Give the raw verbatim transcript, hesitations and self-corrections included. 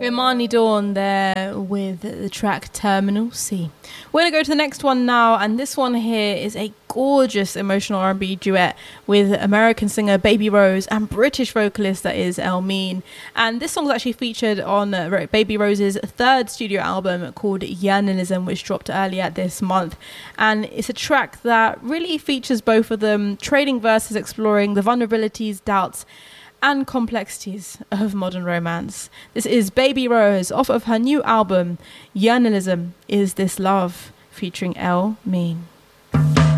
Imani Dawn there with the track Terminal C. We're going to go to the next one now, and this one here is a gorgeous emotional R and B duet with American singer Baby Rose and British vocalist that is Elmine. And this song is actually featured on uh, Baby Rose's third studio album called Yearningism, which dropped earlier this month. And it's a track that really features both of them trading verses, exploring the vulnerabilities, doubts, and complexities of modern romance. This is Baby Rose off of her new album, Yearningism Is This Love, featuring Elmine.